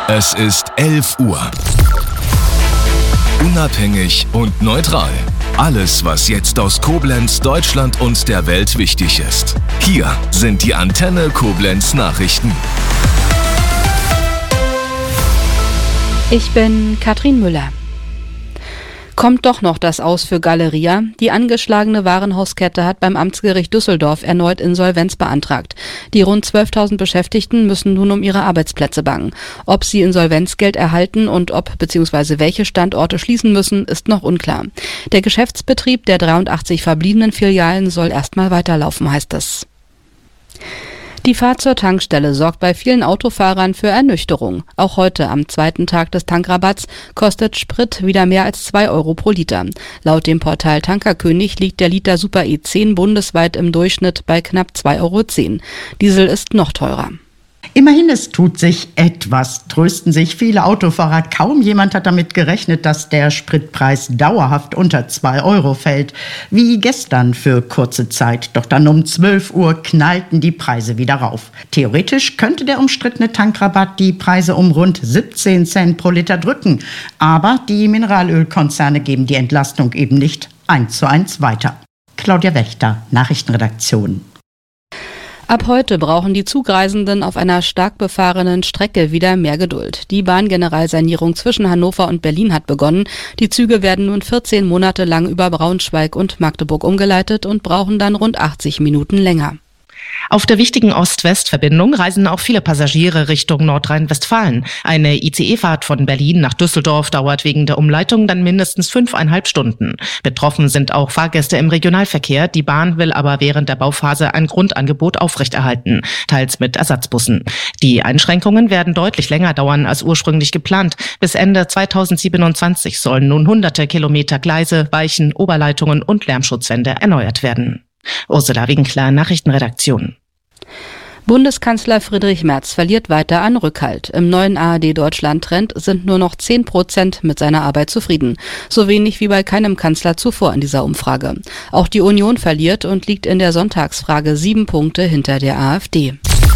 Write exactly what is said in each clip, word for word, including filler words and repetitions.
Es ist elf Uhr. Unabhängig und neutral. Alles, was jetzt aus Koblenz, Deutschland und der Welt wichtig ist. Hier sind die Antenne Koblenz Nachrichten. Ich bin Katrin Müller. Kommt doch noch das Aus für Galeria. Die angeschlagene Warenhauskette hat beim Amtsgericht Düsseldorf erneut Insolvenz beantragt. Die rund zwölftausend Beschäftigten müssen nun um ihre Arbeitsplätze bangen. Ob sie Insolvenzgeld erhalten und ob bzw. welche Standorte schließen müssen, ist noch unklar. Der Geschäftsbetrieb der dreiundachtzig verbliebenen Filialen soll erstmal weiterlaufen, heißt es. Die Fahrt zur Tankstelle sorgt bei vielen Autofahrern für Ernüchterung. Auch heute, am zweiten Tag des Tankrabatts, kostet Sprit wieder mehr als zwei Euro pro Liter. Laut dem Portal Tankerkönig liegt der Liter Super E zehn bundesweit im Durchschnitt bei knapp zwei Euro zehn. Diesel ist noch teurer. Immerhin, es tut sich etwas, trösten sich viele Autofahrer. Kaum jemand hat damit gerechnet, dass der Spritpreis dauerhaft unter zwei Euro fällt. Wie gestern für kurze Zeit. Doch dann um zwölf Uhr knallten die Preise wieder rauf. Theoretisch könnte der umstrittene Tankrabatt die Preise um rund siebzehn Cent pro Liter drücken. Aber die Mineralölkonzerne geben die Entlastung eben nicht eins zu eins weiter. Claudia Wächter, Nachrichtenredaktion. Ab heute brauchen die Zugreisenden auf einer stark befahrenen Strecke wieder mehr Geduld. Die Bahngeneralsanierung zwischen Hannover und Berlin hat begonnen. Die Züge werden nun vierzehn Monate lang über Braunschweig und Magdeburg umgeleitet und brauchen dann rund achtzig Minuten länger. Auf der wichtigen Ost-West-Verbindung reisen auch viele Passagiere Richtung Nordrhein-Westfalen. Eine I C E-Fahrt von Berlin nach Düsseldorf dauert wegen der Umleitung dann mindestens fünfeinhalb Stunden. Betroffen sind auch Fahrgäste im Regionalverkehr. Die Bahn will aber während der Bauphase ein Grundangebot aufrechterhalten, teils mit Ersatzbussen. Die Einschränkungen werden deutlich länger dauern als ursprünglich geplant. Bis Ende zweitausendsiebenundzwanzig sollen nun hunderte Kilometer Gleise, Weichen, Oberleitungen und Lärmschutzwände erneuert werden. Ursula Winkler, Nachrichtenredaktion. Bundeskanzler Friedrich Merz verliert weiter an Rückhalt. Im neuen A R D-Deutschland-Trend sind nur noch zehn Prozent mit seiner Arbeit zufrieden. So wenig wie bei keinem Kanzler zuvor in dieser Umfrage. Auch die Union verliert und liegt in der Sonntagsfrage sieben Punkte hinter der AfD.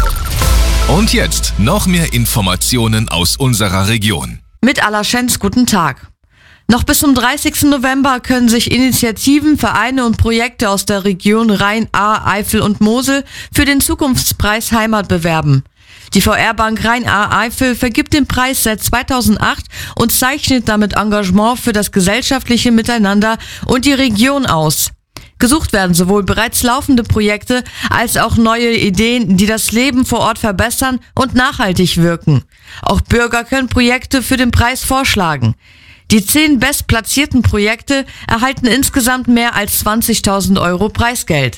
Und jetzt noch mehr Informationen aus unserer Region. Mit Alaschenz, guten Tag. Noch bis zum dreißigsten November können sich Initiativen, Vereine und Projekte aus der Region Rhein, Ahr, Eifel und Mosel für den Zukunftspreis Heimat bewerben. Die V R-Bank Rhein-Ahr-Eifel vergibt den Preis seit zweitausendacht und zeichnet damit Engagement für das gesellschaftliche Miteinander und die Region aus. Gesucht werden sowohl bereits laufende Projekte als auch neue Ideen, die das Leben vor Ort verbessern und nachhaltig wirken. Auch Bürger können Projekte für den Preis vorschlagen. Die zehn bestplatzierten Projekte erhalten insgesamt mehr als zwanzigtausend Euro Preisgeld.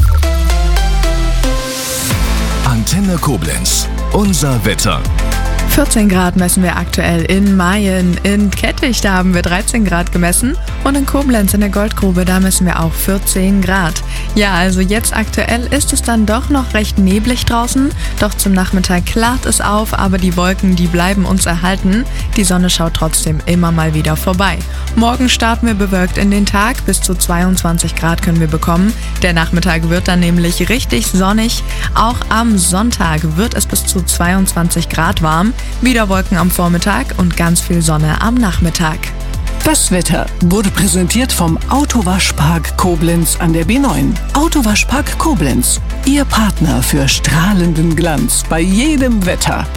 Antenne Koblenz, unser Wetter. vierzehn Grad messen wir aktuell in Mayen. In Kettwig, da haben wir dreizehn Grad gemessen. Und in Koblenz in der Goldgrube, da messen wir auch vierzehn Grad. Ja, also jetzt aktuell ist es dann doch noch recht neblig draußen. Doch zum Nachmittag klart es auf, aber die Wolken, die bleiben uns erhalten. Die Sonne schaut trotzdem immer mal wieder vorbei. Morgen starten wir bewölkt in den Tag. Bis zu zweiundzwanzig Grad können wir bekommen. Der Nachmittag wird dann nämlich richtig sonnig. Auch am Sonntag wird es bis zu zweiundzwanzig Grad warm. Wieder Wolken am Vormittag und ganz viel Sonne am Nachmittag. Das Wetter wurde präsentiert vom Autowaschpark Koblenz an der B neun. Autowaschpark Koblenz, Ihr Partner für strahlenden Glanz bei jedem Wetter.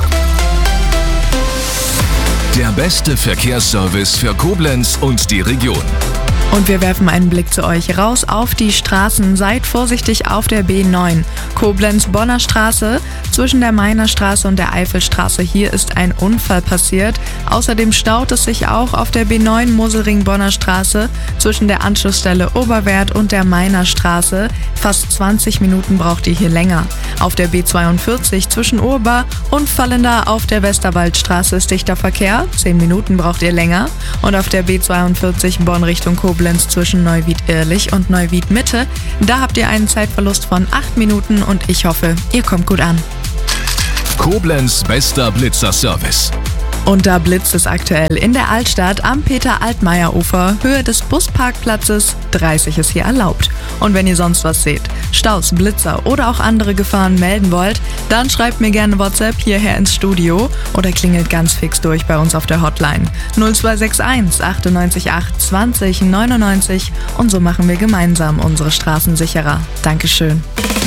Der beste Verkehrsservice für Koblenz und die Region. Und wir werfen einen Blick zu euch raus auf die Straßen. Seid vorsichtig auf der B neun. Koblenz-Bonner Straße zwischen der Mainer Straße und der Eifelstraße. Hier ist ein Unfall passiert. Außerdem staut es sich auch auf der B neun Moselring-Bonner Straße zwischen der Anschlussstelle Oberwert und der Mainer Straße. Fast zwanzig Minuten braucht ihr hier länger. Auf der B zweiundvierzig zwischen Urbar und Fallender auf der Westerwaldstraße ist dichter Verkehr. zehn Minuten braucht ihr länger. Und auf der B zweiundvierzig Bonn Richtung Koblenz zwischen Neuwied-Ehrlich und Neuwied-Mitte. Da habt ihr einen Zeitverlust von acht Minuten und ich hoffe, ihr kommt gut an. Koblenz bester Blitzerservice. Und da blitzt es aktuell in der Altstadt am Peter-Altmaier-Ufer, Höhe des Busparkplatzes. dreißig ist hier erlaubt. Und wenn ihr sonst was seht, Staus, Blitzer oder auch andere Gefahren melden wollt, dann schreibt mir gerne WhatsApp hierher ins Studio oder klingelt ganz fix durch bei uns auf der Hotline null zwei sechs eins achtundneunzig acht zwanzig neunundneunzig und so machen wir gemeinsam unsere Straßen sicherer. Dankeschön.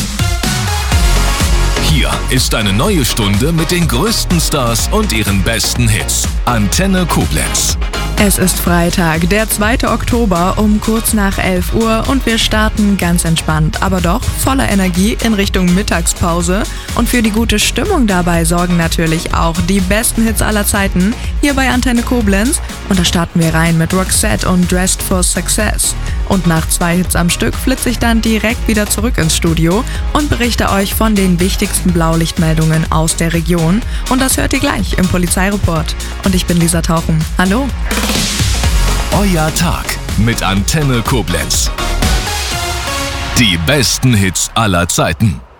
Hier ist eine neue Stunde mit den größten Stars und ihren besten Hits. Antenne Koblenz. Es ist Freitag, der zweite Oktober um kurz nach elf Uhr und wir starten ganz entspannt, aber doch voller Energie in Richtung Mittagspause. Und für die gute Stimmung dabei sorgen natürlich auch die besten Hits aller Zeiten hier bei Antenne Koblenz. Und da starten wir rein mit Roxette und Dressed for Success. Und nach zwei Hits am Stück flitze ich dann direkt wieder zurück ins Studio und berichte euch von den wichtigsten Blaulichtmeldungen aus der Region. Und das hört ihr gleich im Polizeireport. Und ich bin Lisa Tauchen. Hallo. Euer Tag mit Antenne Koblenz. Die besten Hits aller Zeiten.